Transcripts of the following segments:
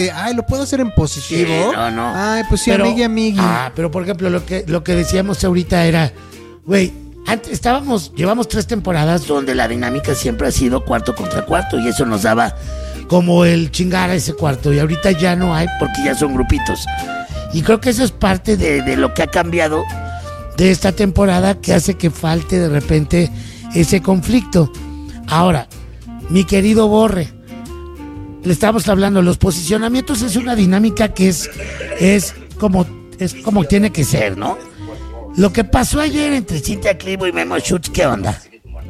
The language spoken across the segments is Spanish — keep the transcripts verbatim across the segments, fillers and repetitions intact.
Ay, lo puedo hacer en positivo. Sí, no, no. Ay, pues sí, Pero- amigui, amigui. Ah, pero por ejemplo, lo que, lo que decíamos ahorita era, güey, antes estábamos, llevamos tres temporadas donde la dinámica siempre ha sido cuarto contra cuarto y eso nos daba como el chingar a ese cuarto y ahorita ya no hay porque ya son grupitos. Y creo que eso es parte de, de lo que ha cambiado de esta temporada que hace que falte de repente ese conflicto. Ahora, mi querido Borre, le estamos hablando, los posicionamientos es una dinámica que es, es como, es como tiene que ser, ¿no? Lo que pasó ayer entre Cintia Clivo y Memo Schutz, ¿qué onda?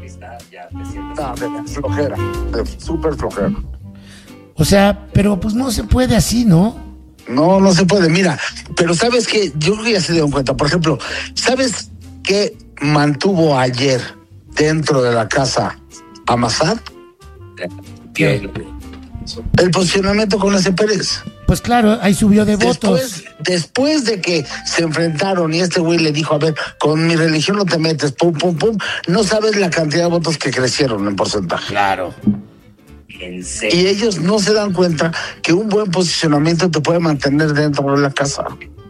No, de flojera, de súper flojera. O sea, pero pues no se puede así, ¿no? No, no se puede, mira, pero ¿sabes qué? Yo creo que ya se dieron cuenta. Por ejemplo, ¿sabes qué mantuvo ayer dentro de la casa a Massad? ¿Qué? El posicionamiento con ese Pérez. Pues claro, ahí subió de votos. Después, después de que se enfrentaron y este güey le dijo, a ver, con mi religión no te metes, pum, pum, pum, no sabes la cantidad de votos que crecieron en porcentaje. Claro. Y ellos no se dan cuenta que un buen posicionamiento te puede mantener dentro de la casa.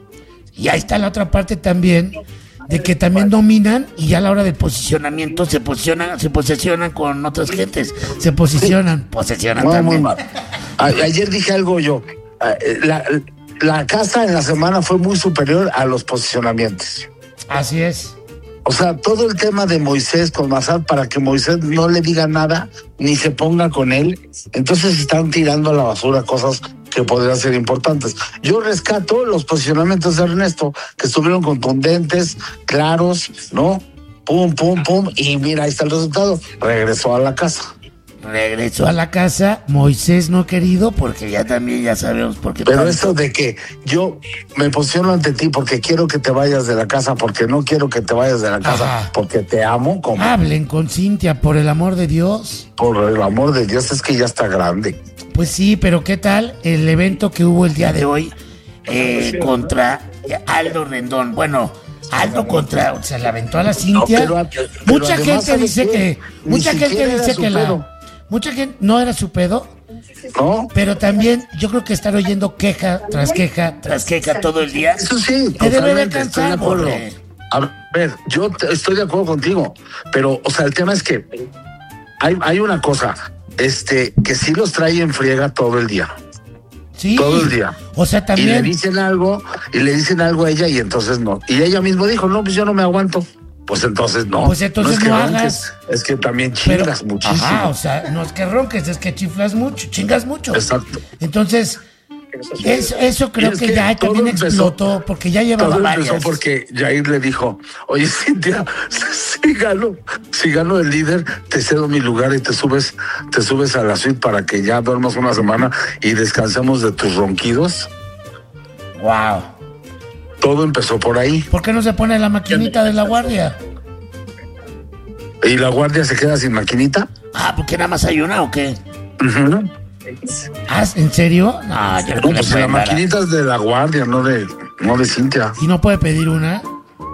Y ahí está la otra parte también, de que también dominan y ya a la hora del posicionamiento se posicionan, se posesionan con otras gentes. Se posicionan, posesionan No, muy también. mal. A- ayer dije algo yo. eh, La, la casa en la semana fue muy superior a los posicionamientos. Así es. O sea, todo el tema de Moisés con Massad para que Moisés no le diga nada ni se ponga con él. Entonces están tirando a la basura cosas que podrían ser importantes. Yo rescato los posicionamientos de Ernesto, que estuvieron contundentes, claros, ¿no? Pum, pum, pum. Y mira, ahí está el resultado. Regresó a la casa. Regresó a la casa, Moisés no querido, porque ya también ya sabemos por qué. Pero tanto. eso de que yo me posiciono ante ti porque quiero que te vayas de la casa, porque no quiero que te vayas de la casa, Ajá. porque te amo, como Hablen con Cintia, por el amor de Dios. por el amor de Dios, es que ya está grande. Pues sí, pero ¿qué tal el evento que hubo el día de hoy eh, contra Aldo Rendón? Bueno, Aldo contra, se la aventó a la Cintia. No, pero- pero mucha además, gente ¿sabes dice qué? que, Ni mucha gente siquiera era dice su que la, pedo. mucha gente no era su pedo, ¿No? pero también yo creo que estar oyendo queja tras queja tras queja todo el día. Eso sí, Te debe de totalmente, estoy de cansar, acuerdo. Borre. A ver, yo te- estoy de acuerdo contigo, pero, o sea, el tema es que hay, hay una cosa, este, que sí los trae en friega todo el día. Sí. Todo el día. O sea, Y le también. dicen algo, y le dicen algo a ella, y entonces no. Y ella misma dijo, no, pues yo no me aguanto. Pues entonces no. Pues entonces es que no ronques, hagas. es que también pero- chingas muchísimo. Ajá, o sea, no es que ronques, es que chiflas mucho, chingas mucho. Exacto. Entonces, es- eso creo Y es que, que ya todo también empezó- explotó, porque ya llevaba Todo varias. empezó porque Jair le dijo, oye, Cintia, si gano, si gano el líder, te cedo mi lugar y te subes, te subes a la suite para que ya duermas una semana y descansemos de tus ronquidos. Wow. Todo empezó por ahí. ¿Por qué no se pone la maquinita de la guardia? ¿Y la guardia se queda sin maquinita? Ah, ¿porque nada más hay una o qué? Ujú. Ah, ¿en serio? No, yo creo No, que le pues la pueden dar a- maquinita es de la guardia, no de, no de Cintia. ¿Y no puede pedir una?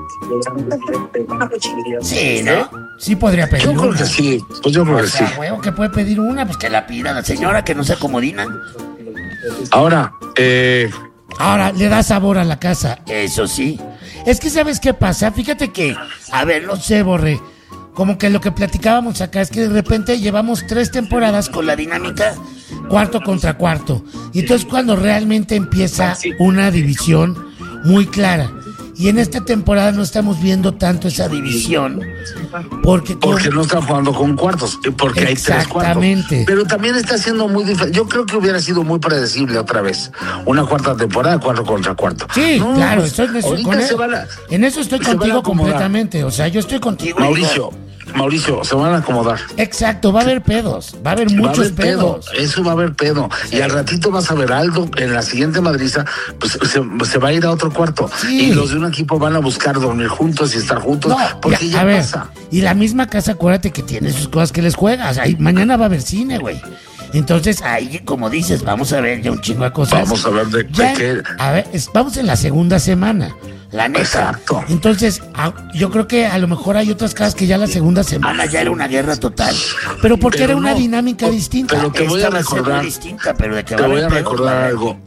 Sí, ¿no? Sí podría pedir Yo creo una. que sí, pues yo creo O que sí. sea, huevo, que puede pedir una, pues que la pida la señora, que no se acomodinan. Ahora, eh, Ahora, le da sabor a la casa. Eso sí. Es que, ¿sabes qué pasa? Fíjate que, a ver, no sé, Borre, como que lo que platicábamos acá es que de repente llevamos tres temporadas con la dinámica cuarto contra cuarto. Y entonces cuando realmente empieza una división muy clara. Y en esta temporada no estamos viendo tanto esa división. Porque, como- porque no está jugando con cuartos, eh, porque hay tres cuartos. Exactamente. Pero también está siendo muy diferente. Yo creo que hubiera sido muy predecible otra vez. Una cuarta temporada, cuarto contra cuarto. Sí, No, claro, pues, estoy en eso, ahorita con se él- van a- en eso estoy se van a contigo acomodar. completamente. O sea, yo estoy contigo. Mauricio, Mauricio, se van a acomodar. Exacto, va a haber pedos, va a haber Va a muchos haber pedo, pedos. eso va a haber pedo. Y al ratito vas a ver a Aldo en la siguiente madriza, pues se, se va a ir a otro cuarto. Sí. Y los de un equipo van a buscar dormir juntos y estar juntos, No, porque y a- ya a ver, pasa. y la misma casa, acuérdate que tiene sus cosas que les juegas. Ahí, mañana va a haber cine, güey. Entonces, ahí, como dices, vamos a ver ya un chingo de cosas. Vamos a ver de- de Ya- qué- A ver, es- vamos en la segunda semana. La neta. Exacto. Entonces, a, yo creo que a lo mejor hay otras casas que ya la segunda semana ya era una guerra total. Pero porque Pero era una no, dinámica distinta. pero te voy a Esta va ser muy recordar- distinta, pero de que Te va a voy a haber peor, recordar va a haber. algo.